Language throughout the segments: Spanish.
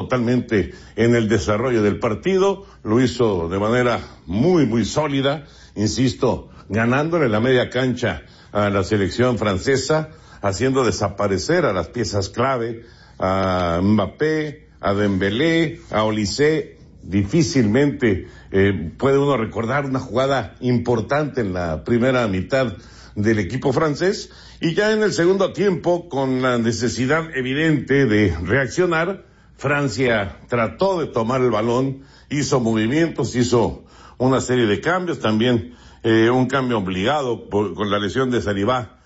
totalmente en el desarrollo del partido, lo hizo de manera muy, muy sólida, insisto, ganándole la media cancha a la selección francesa, haciendo desaparecer a las piezas clave, a Mbappé, a Dembélé, a Olise. Difícilmente puede uno recordar una jugada importante en la primera mitad del equipo francés, y ya en el segundo tiempo, con la necesidad evidente de reaccionar, Francia trató de tomar el balón, hizo movimientos, hizo una serie de cambios, también un cambio obligado con la lesión de Saribá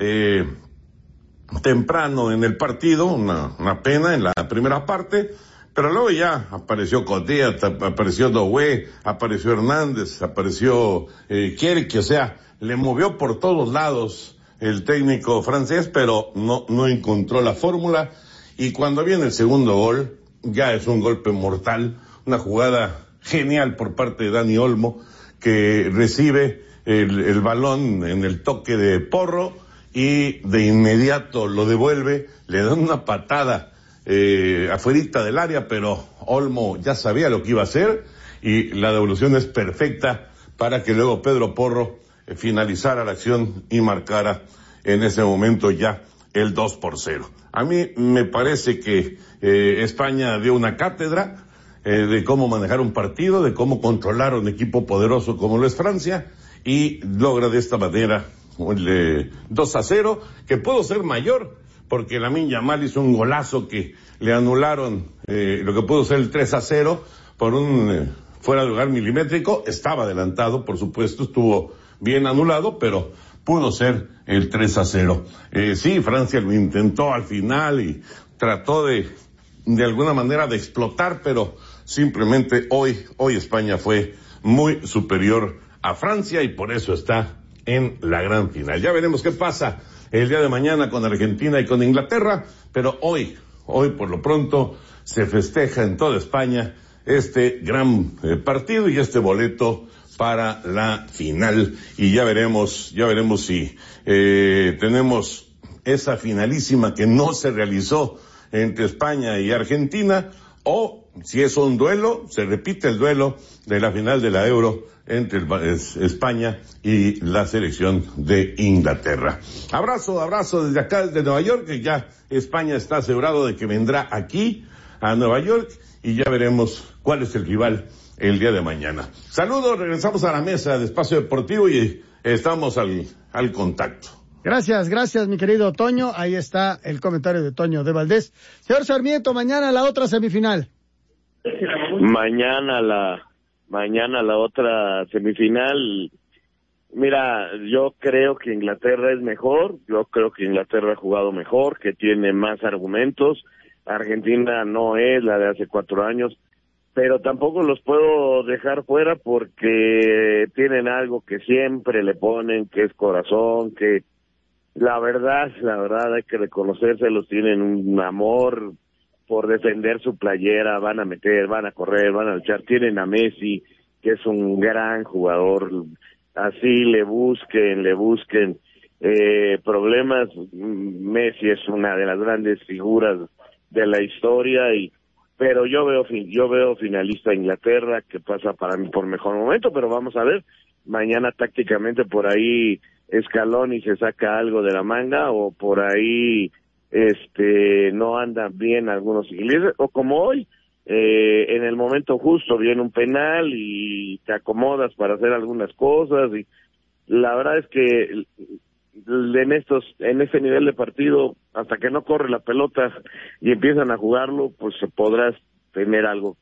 temprano en el partido, una pena en la primera parte, pero luego ya apareció Coté, apareció Doué, apareció Hernández, apareció Kierke, o sea, le movió por todos lados el técnico francés, pero no encontró la fórmula, y cuando viene el segundo gol, ya es un golpe mortal, una jugada genial por parte de Dani Olmo, que recibe el balón en el toque de Porro, y de inmediato lo devuelve, le dan una patada afuerita del área, pero Olmo ya sabía lo que iba a hacer, y la devolución es perfecta para que luego Pedro Porro finalizara la acción y marcara en ese momento ya el 2-0. A mí me parece que España dio una cátedra de cómo manejar un partido, de cómo controlar un equipo poderoso como lo es Francia, y logra de esta manera el 2-0, que pudo ser mayor, porque Lamine Yamal hizo un golazo que le anularon lo que pudo ser el 3-0 por un fuera de lugar milimétrico. Estaba adelantado, por supuesto, estuvo bien anulado, pero pudo ser el 3-0. Sí, Francia lo intentó al final y trató de alguna manera de explotar, pero simplemente hoy España fue muy superior a Francia, y por eso está en la gran final. Ya veremos qué pasa el día de mañana con Argentina y con Inglaterra, pero hoy por lo pronto se festeja en toda España este gran partido y este boleto para la final, y ya veremos si tenemos esa finalísima que no se realizó entre España y Argentina, o si es un duelo, se repite el duelo de la final de la Euro entre España y la selección de Inglaterra. Abrazo desde acá, desde Nueva York, que ya España está asegurado de que vendrá aquí a Nueva York, y ya veremos cuál es el rival el día de mañana. Saludos, regresamos a la mesa de Espacio Deportivo y estamos al contacto. Gracias, mi querido Toño. Ahí está el comentario de Toño de Valdés. Señor Sarmiento, mañana la otra semifinal. Mañana la otra semifinal. Mira, yo creo que Inglaterra es mejor, yo creo que Inglaterra ha jugado mejor, que tiene más argumentos. Argentina no es la de hace 4 años, pero tampoco los puedo dejar fuera porque tienen algo que siempre le ponen, que es corazón, que la verdad hay que reconocérselos, tienen un amor por defender su playera, van a meter, van a correr, van a luchar. Tienen a Messi, que es un gran jugador, así le busquen problemas. Messi es una de las grandes figuras de la historia, pero yo veo finalista a Inglaterra, que pasa para mí por mejor momento, pero vamos a ver, mañana tácticamente por ahí Scaloni se saca algo de la manga, o por ahí no andan bien algunos ingleses, o como hoy, en el momento justo viene un penal y te acomodas para hacer algunas cosas, y la verdad es que en este nivel de partido, hasta que no corre la pelota y empiezan a jugarlo, pues podrás tener algo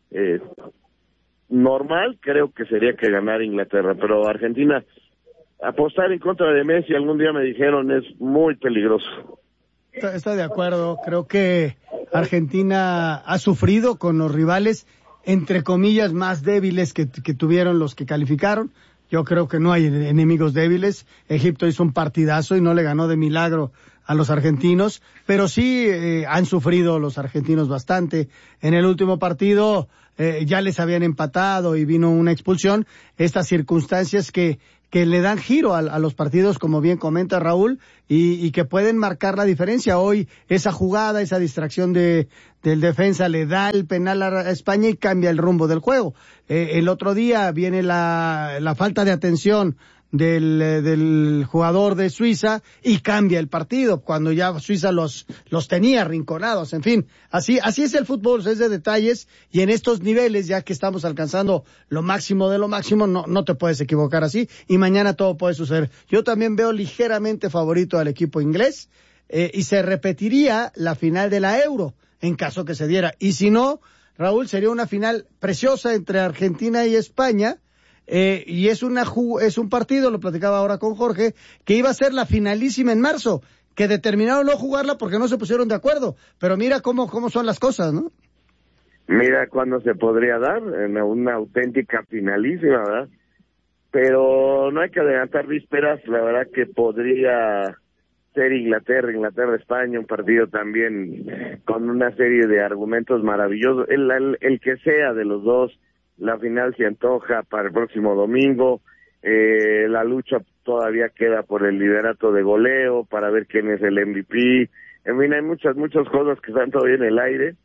normal. Creo que sería que ganara Inglaterra, pero Argentina, apostar en contra de Messi, algún día me dijeron, es muy peligroso. Estoy de acuerdo, creo que Argentina ha sufrido con los rivales, entre comillas, más débiles que tuvieron los que calificaron. Yo creo que no hay enemigos débiles. Egipto hizo un partidazo y no le ganó de milagro a los argentinos, pero sí han sufrido los argentinos bastante. En el último partido ya les habían empatado y vino una expulsión. Estas circunstancias que que le dan giro a los partidos, como bien comenta Raúl, y que pueden marcar la diferencia. Hoy esa jugada, esa distracción del defensa le da el penal a España y cambia el rumbo del juego. El otro día viene la falta de atención del jugador de Suiza y cambia el partido cuando ya Suiza los tenía arrinconados. En fin, así es el fútbol, es de detalles, y en estos niveles, ya que estamos alcanzando lo máximo de lo máximo, no te puedes equivocar así, y mañana todo puede suceder. Yo también veo ligeramente favorito al equipo inglés, y se repetiría la final de la Euro en caso que se diera, y si no, Raúl, sería una final preciosa entre Argentina y España. Y es un partido, lo platicaba ahora con Jorge, que iba a ser la finalísima en marzo, que determinaron no jugarla porque no se pusieron de acuerdo, pero mira cómo son las cosas, ¿no? Mira cuándo se podría dar, en una auténtica finalísima, ¿verdad? Pero no hay que adelantar vísperas, la verdad que podría ser Inglaterra-España, un partido también con una serie de argumentos maravillosos, el que sea de los dos. La final se antoja para el próximo domingo, la lucha todavía queda por el liderato de goleo, para ver quién es el MVP, en fin, hay muchas cosas que están todavía en el aire,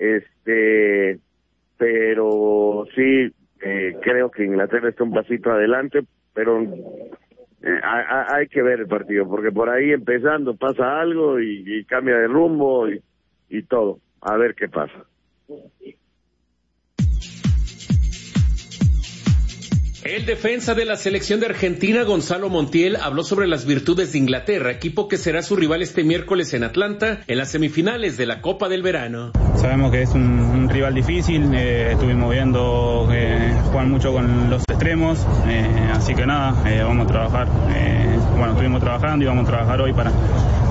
pero sí, creo que Inglaterra está un pasito adelante, pero hay que ver el partido, porque por ahí empezando pasa algo y cambia de rumbo y todo, a ver qué pasa. El defensa de la selección de Argentina, Gonzalo Montiel, habló sobre las virtudes de Inglaterra, equipo que será su rival este miércoles en Atlanta, en las semifinales de la Copa del Verano. Sabemos que es un rival difícil, estuvimos viendo que juegan mucho con los extremos, así que nada, vamos a trabajar, estuvimos trabajando y vamos a trabajar hoy para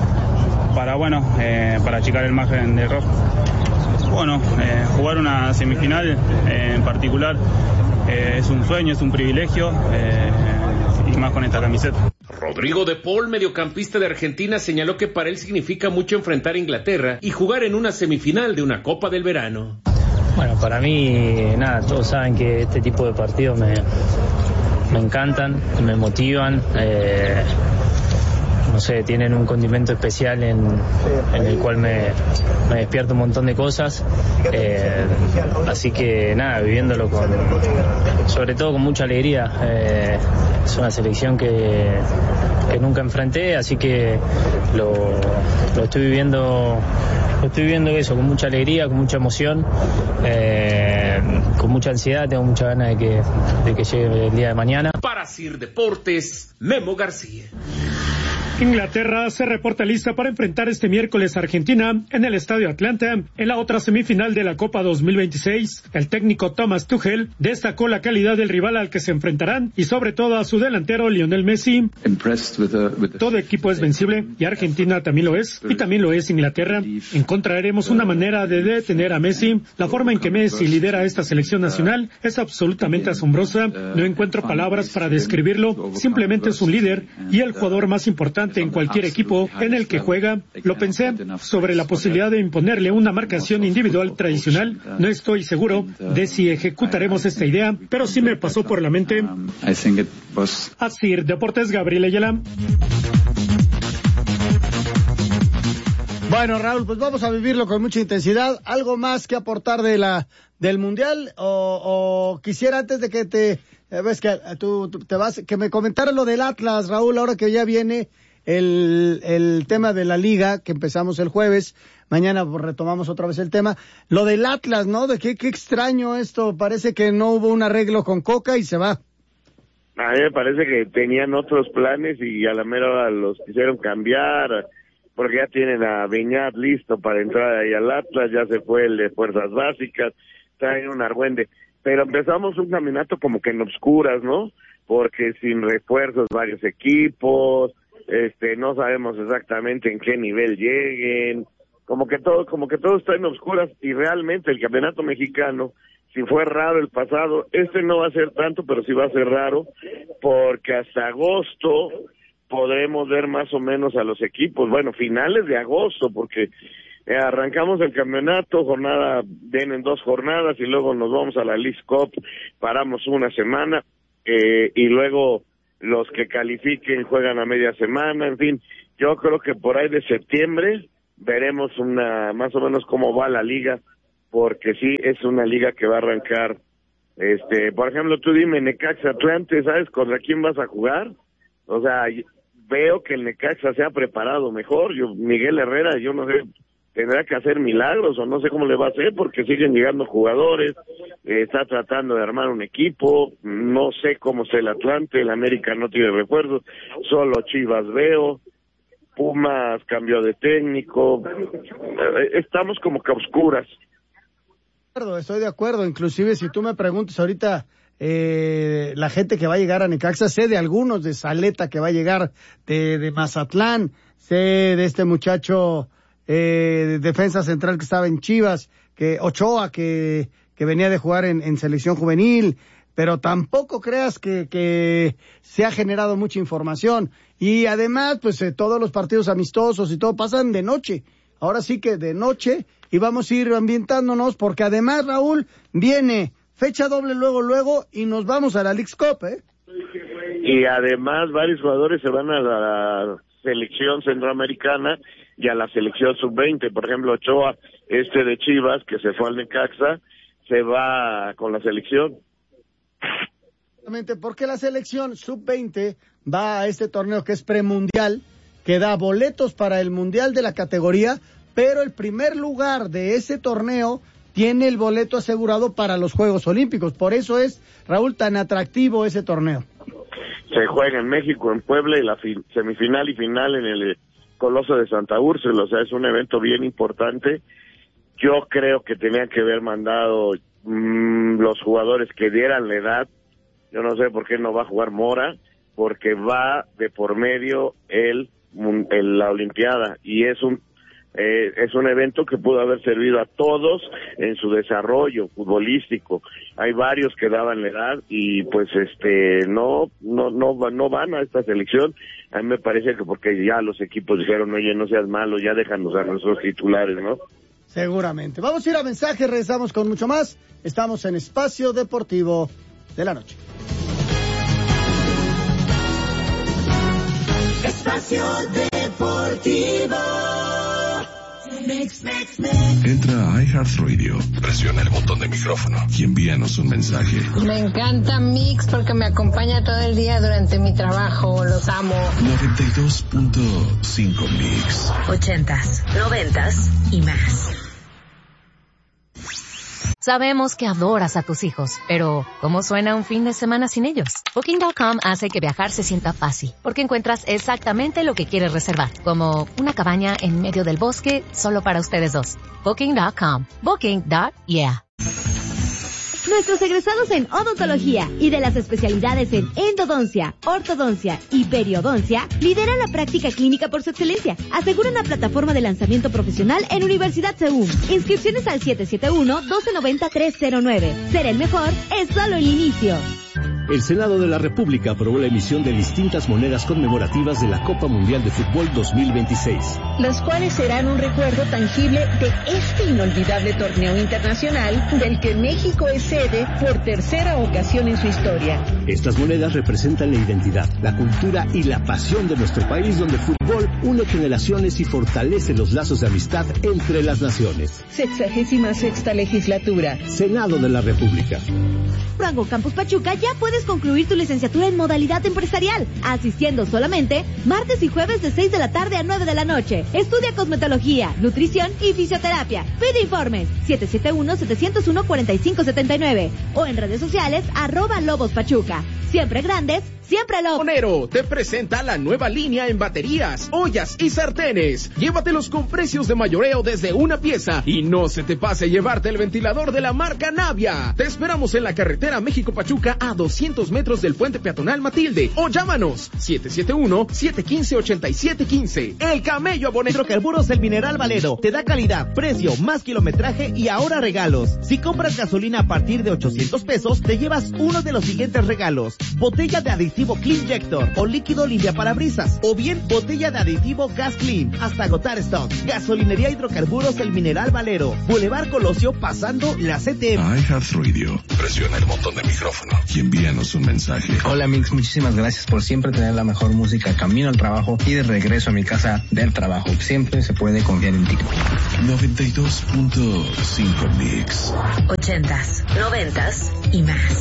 achicar el margen de error. Jugar una semifinal en particular es un sueño, es un privilegio, y más con esta camiseta. Rodrigo de Paul, mediocampista de Argentina, señaló que para él significa mucho enfrentar a Inglaterra y jugar en una semifinal de una Copa del Verano. Bueno, para mí, todos saben que este tipo de partidos me encantan, me motivan, tienen un condimento especial en el cual me despierta un montón de cosas, así que viviéndolo sobre todo con mucha alegría. Es una selección que nunca enfrenté, así que lo estoy viviendo eso con mucha alegría, con mucha emoción, con mucha ansiedad. Tengo muchas ganas de que llegue el día de mañana. Para CIR Deportes, Memo García. Inglaterra se reporta lista para enfrentar este miércoles a Argentina en el Estadio Atlanta en la otra semifinal de la Copa 2026. El técnico Thomas Tuchel destacó la calidad del rival al que se enfrentarán y sobre todo a su delantero Lionel Messi. Todo equipo es vencible y Argentina también lo es, y también lo es Inglaterra. Encontraremos una manera de detener a Messi. La forma en que Messi lidera esta selección nacional es absolutamente asombrosa. No encuentro palabras para describirlo. Simplemente es un líder y el jugador más importante en cualquier equipo en el que juega. Lo pensé sobre la posibilidad de imponerle una marcación individual tradicional. No estoy seguro de si ejecutaremos esta idea, pero sí me pasó por la mente. Así, Deportes, Gabriel Ayala. Bueno, Raúl, pues vamos a vivirlo con mucha intensidad. ¿Algo más que aportar del Mundial? O quisiera, antes de que ves que tú te vas, que me comentaras lo del Atlas, Raúl, ahora que ya viene el tema de la liga, que empezamos el jueves, mañana retomamos otra vez el tema, lo del Atlas, ¿no? De qué extraño esto, parece que no hubo un arreglo con Coca y se va. A mí me parece que tenían otros planes y a la mera hora los quisieron cambiar, porque ya tienen a Beñat listo para entrar ahí al Atlas, ya se fue el de Fuerzas Básicas, traen un argüende, pero empezamos un caminato como que en obscuras, ¿no? Porque sin refuerzos varios equipos, no sabemos exactamente en qué nivel lleguen, como que todo está en obscuras, y realmente el campeonato mexicano, si fue raro el pasado, no va a ser tanto, pero sí va a ser raro, porque hasta agosto podremos ver más o menos a los equipos, finales de agosto, porque arrancamos el campeonato, vienen 2 jornadas, y luego nos vamos a la League Cup, paramos una semana, y luego los que califiquen juegan a media semana, en fin, yo creo que por ahí de septiembre veremos más o menos cómo va la liga, porque sí es una liga que va a arrancar, por ejemplo, tú dime, Necaxa Atlante, ¿sabes contra quién vas a jugar? O sea, veo que el Necaxa se ha preparado mejor, Miguel Herrera, yo no sé, tendrá que hacer milagros o no sé cómo le va a hacer porque siguen llegando jugadores, está tratando de armar un equipo, no sé cómo está el Atlante, el América no tiene refuerzos, solo Chivas veo, Pumas cambió de técnico, estamos como que a oscuras. Estoy de acuerdo, inclusive si tú me preguntas ahorita la gente que va a llegar a Necaxa, sé de algunos, de Saleta que va a llegar, de Mazatlán, sé de este muchacho defensa central que estaba en Chivas, Ochoa que venía de jugar en selección juvenil, pero tampoco creas que se ha generado mucha información, y además pues todos los partidos amistosos y todo pasan de noche, ahora sí que de noche, y vamos a ir ambientándonos, porque además, Raúl, viene fecha doble luego, y nos vamos a la Leagues Cup, Y además varios jugadores se van a la selección centroamericana y a la selección sub-20, por ejemplo, Ochoa, de Chivas, que se fue al Necaxa, se va con la selección. Exactamente, porque la selección sub-20 va a este torneo que es premundial, que da boletos para el mundial de la categoría, pero el primer lugar de ese torneo tiene el boleto asegurado para los Juegos Olímpicos. Por eso es, Raúl, tan atractivo ese torneo. Se juega en México, en Puebla, y la semifinal y final en el Coloso de Santa Úrsula. O sea, es un evento bien importante. Yo creo que tenían que haber mandado los jugadores que dieran la edad. Yo no sé por qué no va a jugar Mora, porque va de por medio la Olimpiada, y es un evento que pudo haber servido a todos en su desarrollo futbolístico. Hay varios que daban la edad y pues no van a esta selección. A mí me parece que porque ya los equipos dijeron, oye, no seas malo, ya déjanos a nuestros titulares, ¿no? Seguramente. Vamos a ir a mensaje, regresamos con mucho más. Estamos en Espacio Deportivo de la Noche. Espacio Deportivo. Entra a iHeartRadio, presiona el botón de micrófono y envíanos un mensaje. Me encanta Mix porque me acompaña todo el día durante mi trabajo, los amo. 92.5 Mix. 80s, 90s y más. Sabemos que adoras a tus hijos, pero ¿cómo suena un fin de semana sin ellos? Booking.com hace que viajar se sienta fácil, porque encuentras exactamente lo que quieres reservar, como una cabaña en medio del bosque solo para ustedes dos. Booking.com. Booking.yeah. Nuestros egresados en odontología y de las especialidades en endodoncia, ortodoncia y periodoncia lideran la práctica clínica por su excelencia. Asegura una plataforma de lanzamiento profesional en Universidad CEUM. Inscripciones al 771-1290-309. Ser el mejor es solo el inicio. El Senado de la República aprobó la emisión de distintas monedas conmemorativas de la Copa Mundial de Fútbol 2026. Las cuales serán un recuerdo tangible de este inolvidable torneo internacional del que México es sede por tercera ocasión en su historia. Estas monedas representan la identidad, la cultura y la pasión de nuestro país, donde el fútbol une generaciones y fortalece los lazos de amistad entre las naciones. 66ª legislatura. Senado de la República. Rango Campus Pachuca ya puedes concluir tu licenciatura en modalidad empresarial, asistiendo solamente martes y jueves de 6 de la tarde a 9 de la noche. Estudia cosmetología, nutrición y fisioterapia. Pide informes 771-701-4579 o en redes sociales @Lobos Pachuca. Siempre grandes, siempre Lobos. Monero te presenta la nueva línea en baterías, ollas y sartenes. Llévatelos con precios de mayoreo desde una pieza y no se te pase llevarte el ventilador de la marca Navia. Te esperamos en la carretera México-Pachuca a 200 metros del puente peatonal Matilde o llámanos 771-715-8715. El Camello Abonero. Hidrocarburos del Mineral Valero te da calidad, precio, más kilometraje y ahora regalos. Si compras gasolina a partir de 800 pesos, te llevas uno de los siguientes regalos: botella de aditivo Cleanjector o líquido limpiaparabrisas, o bien botella de aditivo Gas Clean, hasta agotar stock. Gasolinería Hidrocarburos El Mineral Valero, Boulevard Colosio, pasando la CTM. iHeartRadio, presiona el botón de micrófono y envíanos un mensaje. Hola Mix, muchísimas gracias por siempre tener la mejor música camino al trabajo y de regreso a mi casa del trabajo. Siempre se puede confiar en ti. 92.5 Mix. 80s, 90s y más.